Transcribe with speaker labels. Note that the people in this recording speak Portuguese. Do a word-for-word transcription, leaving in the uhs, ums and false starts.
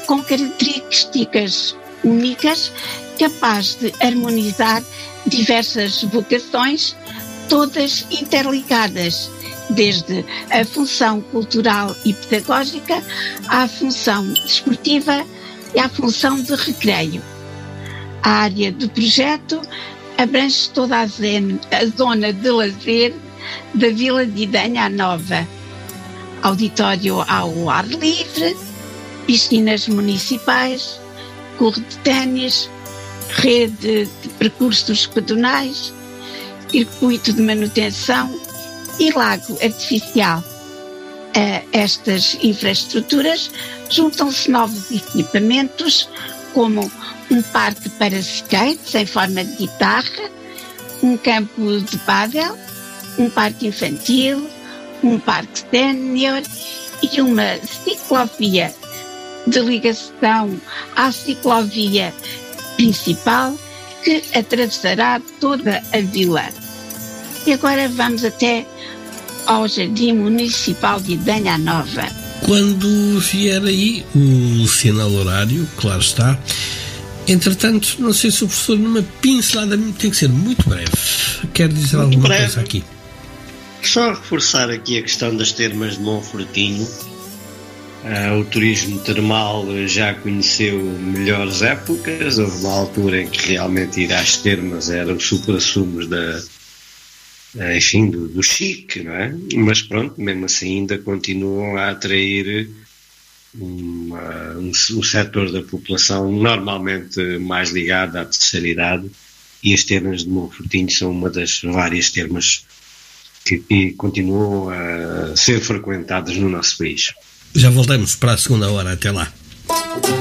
Speaker 1: com características únicas, capaz de harmonizar diversas vocações, todas interligadas, desde a função cultural e pedagógica à função desportiva e à função de recreio. A área do projeto abrange toda a, zen, a zona de lazer da Vila de Idanha Nova. Auditório ao ar livre, piscinas municipais, corre de ténis, rede de percursos pedonais, circuito de manutenção e lago artificial. A estas infraestruturas juntam-se novos equipamentos, como um parque para skates em forma de guitarra, um campo de pádel, um parque infantil, um parque sénior e uma ciclovia de ligação à ciclovia principal que atravessará toda a vila. E agora vamos até ao Jardim Municipal de Idanha Nova.
Speaker 2: Quando vier aí o sinal horário, claro está. Entretanto, não sei se o professor, numa pincelada, tem que ser muito breve, quer dizer muito alguma breve. Coisa aqui?
Speaker 3: Só reforçar aqui a questão das termas de Monfortinho. Uh, o turismo termal já conheceu melhores épocas. Houve uma altura em que realmente ir às termas era o supra-sumos da, enfim, do, do chique, não é? Mas pronto, mesmo assim ainda continuam a atrair uma, um, um setor da população normalmente mais ligado à terceira idade, e as termas de Monfortinho são uma das várias termas que, que continuam a ser frequentadas no nosso país.
Speaker 2: Já voltamos para a segunda hora, até lá.